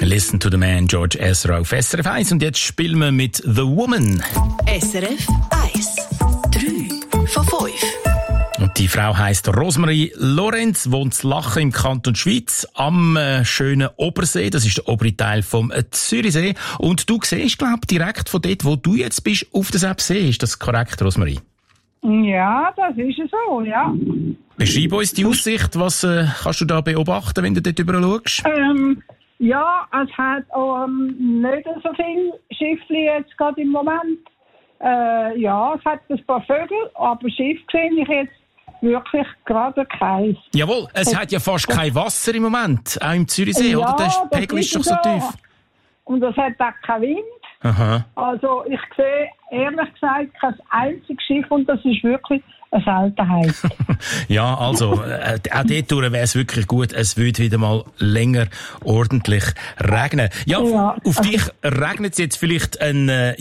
Listen to the Man, George Ezra auf SRF 1. Und jetzt spielen wir mit The Woman. SRF 1. 3 von 5. Und die Frau heisst Rosemarie Lorenz, wohnt in Lachen im Kanton Schwyz am schönen Obersee. Das ist der obere Teil vom Zürichsee. Und du siehst, glaube ich, direkt von dort, wo du jetzt bist, auf den See. Ist das korrekt, Rosemarie? Ja, das ist so, ja. Beschreib uns die Aussicht. Was kannst du da beobachten, wenn du dort rüber schaust? Ja, es hat auch nicht so viel Schiffli jetzt gerade im Moment. Ja, es hat ein paar Vögel, aber Schiff sehe ich jetzt wirklich gerade keins. Jawohl, es hat ja fast kein Wasser im Moment, auch im Zürichsee, ja, oder? Der Pegel ist doch so tief. Und es hat auch keinen Wind. Aha. Also ich sehe ehrlich gesagt kein einziges Schiff und das ist wirklich eine Seltenheit. Ja, also auch dort wäre es wirklich gut, es würde wieder mal länger ordentlich regnen. Ja, Ja, auf dich regnet es jetzt vielleicht ein